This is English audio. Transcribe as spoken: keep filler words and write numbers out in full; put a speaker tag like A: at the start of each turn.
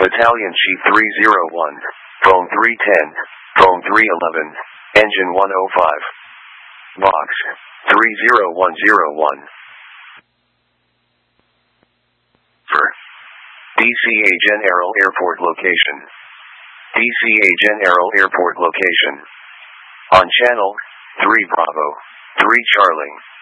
A: Battalion Chief three oh one, phone three ten, phone three eleven, engine one oh five. Box three oh one oh one. For D C A General Airport location. D C A General Airport location. On channel three Bravo, three Charlie.